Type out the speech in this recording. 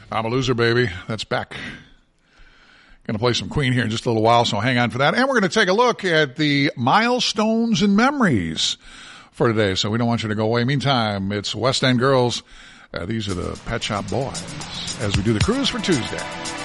I'm a Loser, baby. That's Beck. Going to play some Queen here in just a little while, so hang on for that. And we're going to take a look at the milestones and memories for today, so we don't want you to go away. Meantime, it's West End Girls. These are the Pet Shop Boys as we do the cruise for Tuesday.